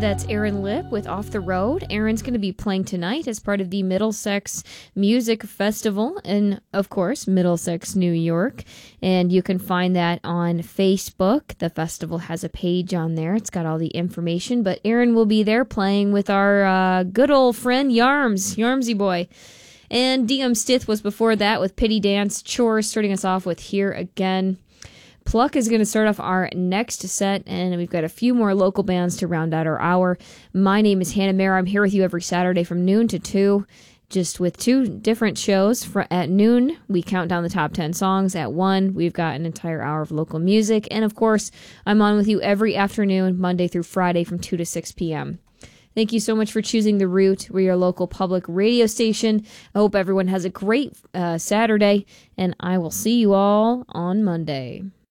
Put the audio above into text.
That's Aaron Lipp with Off the Road. Aaron's going to be playing tonight as part of the Middlesex Music Festival in, of course, Middlesex, New York. And you can find that on Facebook. The festival has a page on there. It's got all the information. But Aaron will be there playing with our good old friend Yarmsy boy. And DM Stith was before that with Pity Dance. Chores starting us off with Here Again. Pluck is going to start off our next set, and we've got a few more local bands to round out our hour. My name is Hannah Mara. I'm here with you every Saturday from noon to 2, just with 2 different shows. At noon, we count down the top 10 songs. At 1, we've got an entire hour of local music. And, of course, I'm on with you every afternoon, Monday through Friday from 2 to 6 p.m. Thank you so much for choosing The Root. We're your local public radio station. I hope everyone has a great Saturday, and I will see you all on Monday.